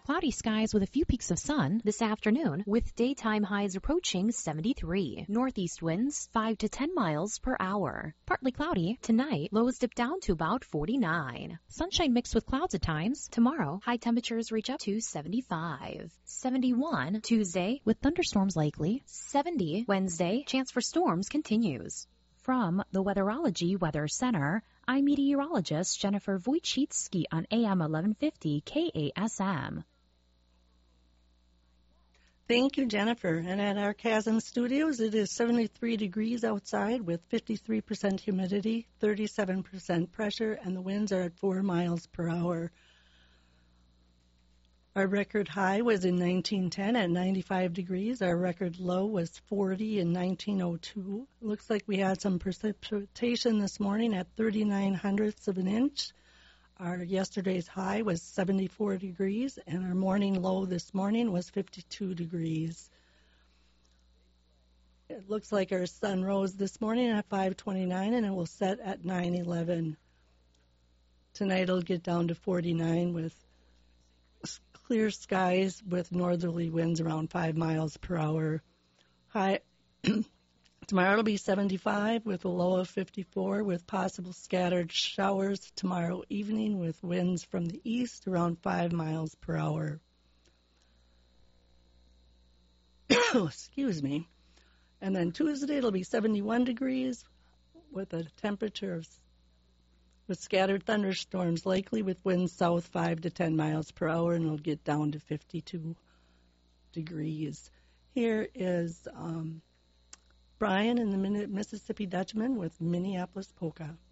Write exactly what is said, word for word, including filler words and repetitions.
Cloudy skies with a few peaks of sun this afternoon, with daytime highs approaching seventy-three. Northeast winds five to ten miles per hour. Partly cloudy. Tonight, lows dip down to about forty-nine. Sunshine mixed with clouds at times. Tomorrow, high temperatures reach up to seventy-five. seventy-one Tuesday, with thunderstorms likely. seventy Wednesday, chance for storms continues. From the Weatherology Weather Center, I'm meteorologist Jennifer Wojcicki on A M eleven fifty K A S M. Thank you, Jennifer. And at our Chasm Studios, it is seventy-three degrees outside with fifty-three percent humidity, thirty-seven percent pressure, and the winds are at four miles per hour. Our record high was in nineteen ten at ninety-five degrees. Our record low was forty in nineteen oh two. Looks like we had some precipitation this morning at thirty-nine hundredths of an inch. Our yesterday's high was seventy-four degrees, and our morning low this morning was fifty-two degrees. It looks like our sun rose this morning at five twenty-nine, and it will set at nine eleven. Tonight it'll get down to forty-nine with clear skies with northerly winds around five miles per hour. High tomorrow it'll be seventy-five with a low of fifty-four with possible scattered showers tomorrow evening with winds from the east around five miles per hour. Excuse me. And then Tuesday it'll be seventy-one degrees with a temperature of with scattered thunderstorms, likely with winds south five to ten miles per hour, and it'll get down to fifty-two degrees. Here is um, Brian and the Mississippi Dutchman with Minneapolis Polka.